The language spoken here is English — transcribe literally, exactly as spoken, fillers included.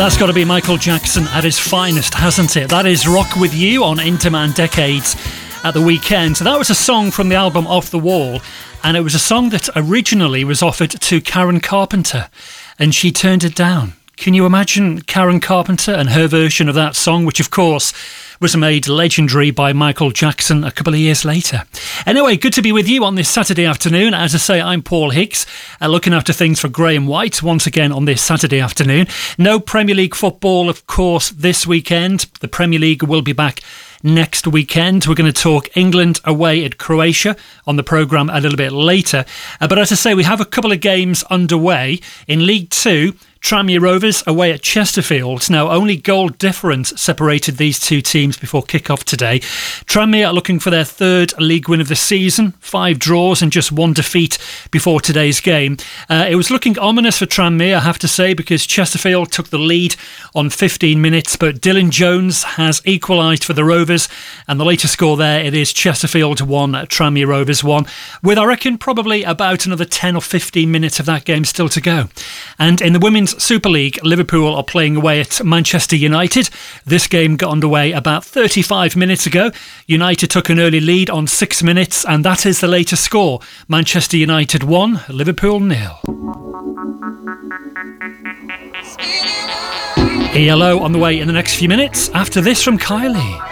That's got to be Michael Jackson at his finest, hasn't it? That is Rock With You on Interman Decades at the weekend. So that was a song from the album Off the Wall, and it was a song that originally was offered to Karen Carpenter, and she turned it down. Can you imagine Karen Carpenter and her version of that song, which of course was made legendary by Michael Jackson a couple of years later. Anyway, good to be with you on this Saturday afternoon. As I say, I'm Paul Hicks, uh, looking after things for Graham White once again on this Saturday afternoon. No Premier League football, of course, this weekend. The Premier League will be back next weekend. We're going to talk England away at Croatia on the programme a little bit later. Uh, but as I say, we have a couple of games underway. In League Two, Tranmere Rovers away at Chesterfield. Now, only goal difference separated these two teams before kick-off today. Tranmere are looking for their third league win of the season. Five draws and just one defeat before today's game. Uh, it was looking ominous for Tranmere, I have to say, because Chesterfield took the lead on fifteen minutes, but Dylan Jones has equalised for the Rovers, and the latest score there, it is Chesterfield one, Tranmere Rovers one, with, I reckon, probably about another ten or fifteen minutes of that game still to go. And in the Women's Super League, Liverpool are playing away at Manchester United. This game got underway about thirty-five minutes ago. United took an early lead on six minutes, and that is the latest score. Manchester United one, Liverpool nil. E L O on the way in the next few minutes. After this from Kylie.